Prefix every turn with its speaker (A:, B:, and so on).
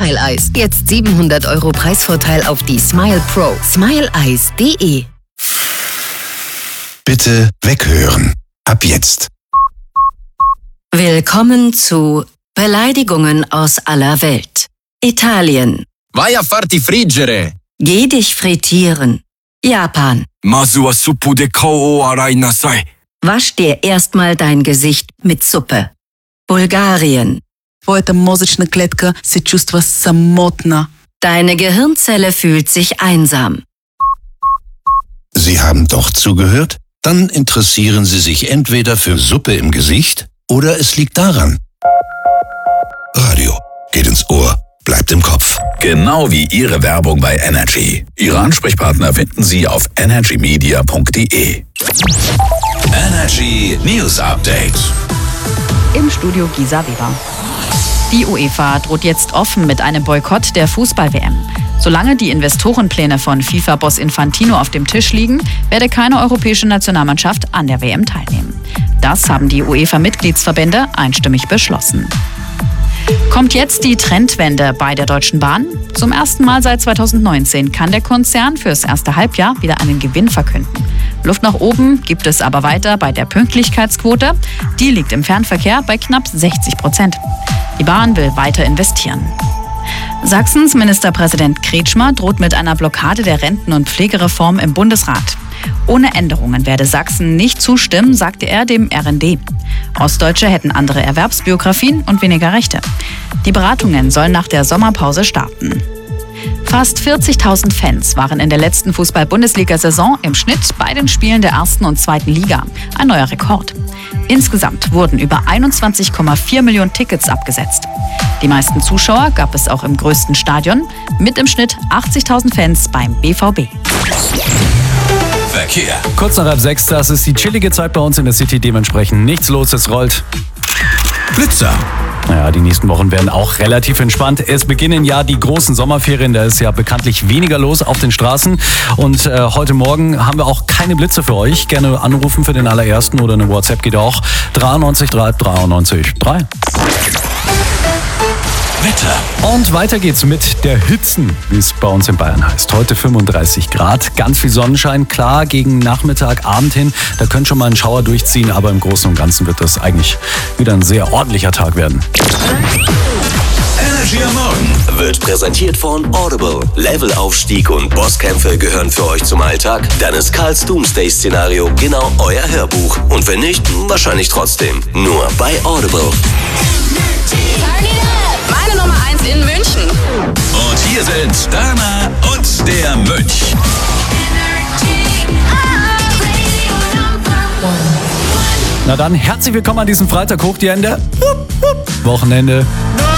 A: Smile Eyes. Jetzt 700 € Preisvorteil auf die Smile Pro. Smileeyes.de.
B: Bitte weghören. Ab jetzt.
C: Willkommen zu Beleidigungen aus aller Welt. Italien.
D: Vai a farti friggere.
C: Geh dich frittieren. Japan.
E: Mazu wa suppu de kao o arai nasai.
C: Wasch dir erstmal dein Gesicht mit Suppe. Bulgarien.
F: Твоята мозъчна клетка се чувства самотна.
C: Deine Gehirnzelle fühlt sich einsam.
B: Sie haben doch zugehört? Dann interessieren Sie sich entweder für Suppe im Gesicht oder es liegt daran. Radio geht ins Ohr, bleibt im Kopf.
G: Genau wie Ihre Werbung bei Energy. Ihre Ansprechpartner finden Sie auf energymedia.de. Energy News Update.
H: Im Studio Gisa Weber. Die UEFA droht jetzt offen mit einem Boykott der Fußball-WM. Solange die Investorenpläne von FIFA-Boss Infantino auf dem Tisch liegen, werde keine europäische Nationalmannschaft an der WM teilnehmen. Das haben die UEFA-Mitgliedsverbände einstimmig beschlossen. Kommt jetzt die Trendwende bei der Deutschen Bahn? Zum ersten Mal seit 2019 kann der Konzern fürs erste Halbjahr wieder einen Gewinn verkünden. Luft nach oben gibt es aber weiter bei der Pünktlichkeitsquote. Die liegt im Fernverkehr bei knapp 60%. Die Bahn will weiter investieren. Sachsens Ministerpräsident Kretschmer droht mit einer Blockade der Renten- und Pflegereform im Bundesrat. Ohne Änderungen werde Sachsen nicht zustimmen, sagte er dem RND. Ostdeutsche hätten andere Erwerbsbiografien und weniger Rechte. Die Beratungen sollen nach der Sommerpause starten. Fast 40.000 Fans waren in der letzten Fußball-Bundesliga-Saison im Schnitt bei den Spielen der 1. und 2. Liga. Ein neuer Rekord. Insgesamt wurden über 21,4 Millionen Tickets abgesetzt. Die meisten Zuschauer gab es auch im größten Stadion, mit im Schnitt 80.000 Fans beim BVB.
G: Verkehr.
I: Kurz nach 5:30, das ist die chillige Zeit bei uns in der City, dementsprechend nichts los, es rollt.
G: Blitzer.
I: Naja, die nächsten Wochen werden auch relativ entspannt. Es beginnen ja die großen Sommerferien, da ist ja bekanntlich weniger los auf den Straßen. Und heute Morgen haben wir auch keine Blitze für euch. Gerne anrufen für den allerersten oder eine WhatsApp geht auch. 93 3 93 3.
G: Wetter.
I: Und weiter geht's mit der Hitzen, wie es bei uns in Bayern heißt. Heute 35 Grad, ganz viel Sonnenschein. Klar, gegen Nachmittag, Abend hin, da könnte schon mal ein Schauer durchziehen. Aber im Großen und Ganzen wird das eigentlich wieder ein sehr ordentlicher Tag werden.
G: Energy am Morgen wird präsentiert von Audible. Levelaufstieg und Bosskämpfe gehören für euch zum Alltag? Dann ist Karls Doomsday-Szenario genau euer Hörbuch. Und wenn nicht, wahrscheinlich trotzdem. Nur bei Audible.
A: Meine Nummer 1 in München.
G: Und hier sind Dana und der Mönch.
I: Na dann, herzlich willkommen an diesem Freitag. Hoch die Hände. Wochenende.